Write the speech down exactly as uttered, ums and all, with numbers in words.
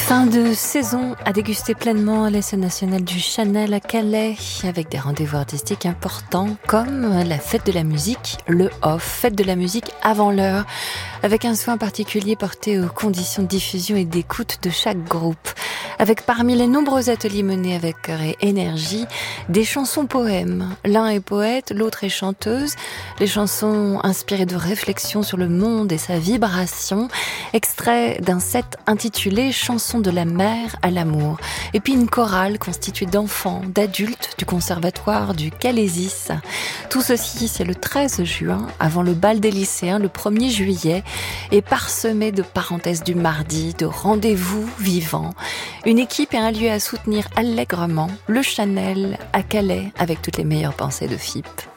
Fin de saison à déguster pleinement à la scène nationale du Chanel à Calais, avec des rendez-vous artistiques importants comme la fête de la musique, le off, fête de la musique avant l'heure, avec un soin particulier porté aux conditions de diffusion et d'écoute de chaque groupe. Avec parmi les nombreux ateliers menés avec cœur et énergie, des chansons poèmes. L'un est poète, l'autre est chanteuse. Les chansons inspirées de réflexions sur le monde et sa vibration, extrait d'un set intitulé Chansons de la mer à l'amour. Et puis une chorale constituée d'enfants, d'adultes du conservatoire du Calaisis. Tout ceci, c'est le treize juin, avant le bal des lycéens, le premier juillet, et parsemé de parenthèses du mardi, de rendez-vous vivants. Une équipe et un lieu à soutenir allègrement, le Chanel à Calais, avec toutes les meilleures pensées de F I P.